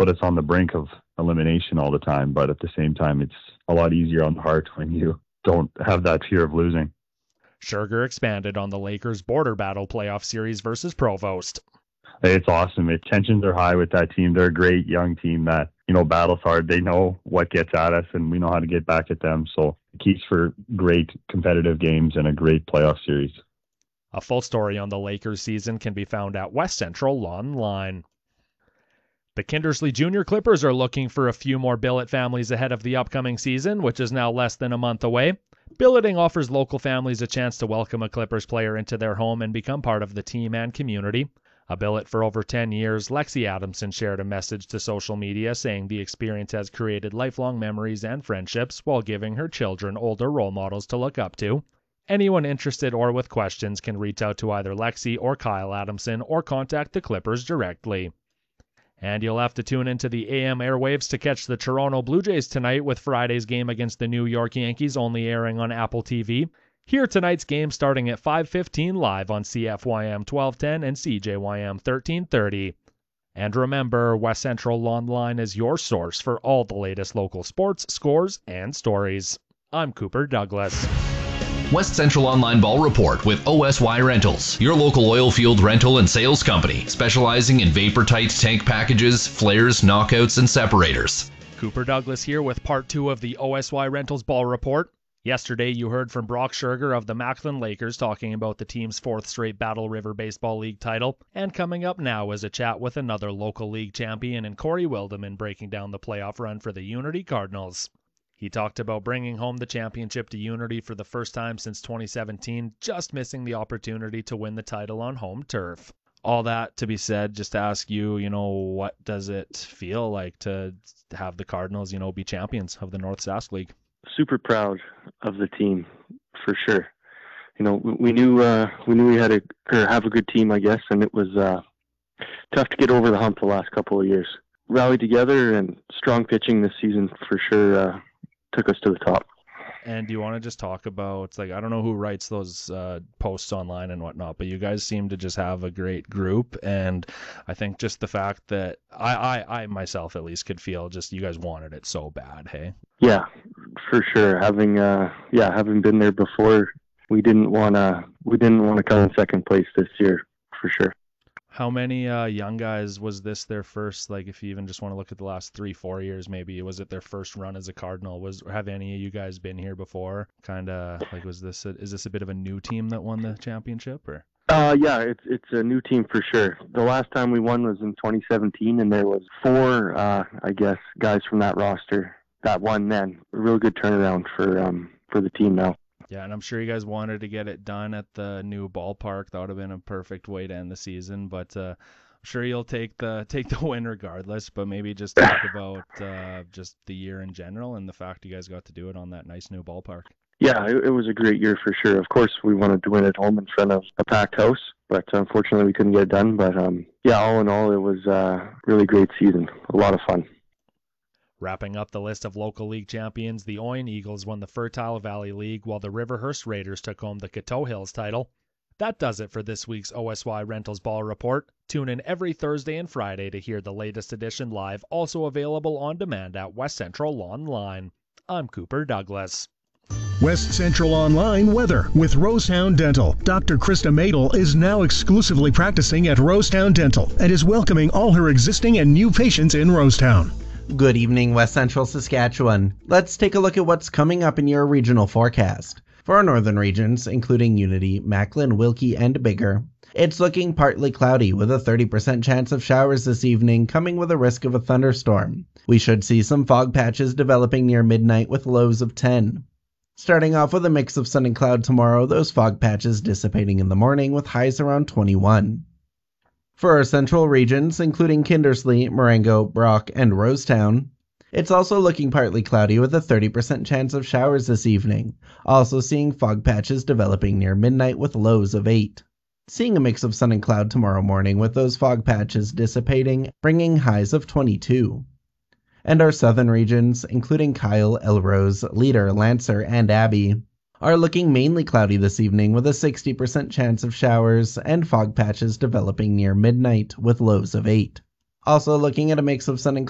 put us on the brink of elimination all the time. But at the same time, it's a lot easier on the heart when you don't have that fear of losing. Scherger expanded on the Lakers' border battle playoff series versus Provost. It's awesome. Tensions are high with that team. They're a great young team that, battles hard. They know what gets at us, and we know how to get back at them. So it keeps for great competitive games and a great playoff series. A full story on the Lakers season can be found at West Central Online. The Kindersley Junior Clippers are looking for a few more billet families ahead of the upcoming season, which is now less than a month away. Billeting offers local families a chance to welcome a Clippers player into their home and become part of the team and community. A billet for over 10 years, Lexi Adamson shared a message to social media saying the experience has created lifelong memories and friendships while giving her children older role models to look up to. Anyone interested or with questions can reach out to either Lexi or Kyle Adamson or contact the Clippers directly. And you'll have to tune into the AM airwaves to catch the Toronto Blue Jays tonight, with Friday's game against the New York Yankees only airing on Apple TV. Hear tonight's game starting at 5:15 live on CFYM 1210 and CJYM 1330. And remember, West Central Online is your source for all the latest local sports, scores, and stories. I'm Cooper Douglas. West Central Online Ball Report with OSY Rentals, your local oil field rental and sales company, specializing in vapor-tight tank packages, flares, knockouts, and separators. Cooper Douglas here with part 2 of the OSY Rentals Ball Report. Yesterday, you heard from Brock Scherger of the Macklin Lakers talking about the team's 4th straight Battle River Baseball League title. And coming up now is a chat with another local league champion in Corey Wildeman, breaking down the playoff run for the Unity Cardinals. He talked about bringing home the championship to Unity for the first time since 2017, just missing the opportunity to win the title on home turf. All that to be said, just to ask you, what does it feel like to have the Cardinals, be champions of the North Sask League? Super proud of the team, for sure. We knew we had have a good team, I guess, and it was tough to get over the hump the last couple of years. Rallied together, and strong pitching this season for sure took us to the top. And do you want to just talk about, I don't know who writes those posts online and whatnot, but you guys seem to just have a great group. And I think just the fact that I myself at least could feel just you guys wanted it so bad, hey? Yeah, for sure. Having been there before, we didn't want to come in second place this year, for sure. How many young guys was this their first, if you even just want to look at the last 3-4 years, maybe, was it their first run as a Cardinal? Have any of you guys been here before? Is this a bit of a new team that won the championship, or? Yeah, it's a new team for sure. The last time we won was in 2017, and there was 4, guys from that roster that won then. A real good turnaround for the team now. Yeah, and I'm sure you guys wanted to get it done at the new ballpark. That would have been a perfect way to end the season, but I'm sure you'll take the win regardless. But maybe just talk about just the year in general and the fact you guys got to do it on that nice new ballpark. Yeah, it was a great year for sure. Of course, we wanted to win at home in front of a packed house, but unfortunately we couldn't get it done. But all in all, it was a really great season. A lot of fun. Wrapping up the list of local league champions, the Oyen Eagles won the Fertile Valley League, while the Riverhurst Raiders took home the Coteau Hills title. That does it for this week's OSY Rentals Ball Report. Tune in every Thursday and Friday to hear the latest edition live, also available on demand at West Central Online. I'm Cooper Douglas. West Central Online weather with Rosetown Dental. Dr. Krista Madel is now exclusively practicing at Rosetown Dental and is welcoming all her existing and new patients in Rosetown. Good evening, West Central Saskatchewan. Let's take a look at what's coming up in your regional forecast. For our northern regions, including Unity, Macklin, Wilkie, and Biggar, it's looking partly cloudy with a 30% chance of showers this evening, coming with a risk of a thunderstorm. We should see some fog patches developing near midnight with lows of 10. Starting off with a mix of sun and cloud tomorrow, those fog patches dissipating in the morning with highs around 21. For our central regions, including Kindersley, Marengo, Brock, and Rosetown, it's also looking partly cloudy with a 30% chance of showers this evening, also seeing fog patches developing near midnight with lows of 8. Seeing a mix of sun and cloud tomorrow morning with those fog patches dissipating, bringing highs of 22. And our southern regions, including Kyle, Elrose, Leader, Lancer, and Abbey, are looking mainly cloudy this evening with a 60% chance of showers and fog patches developing near midnight with lows of 8. Also looking at a mix of sun and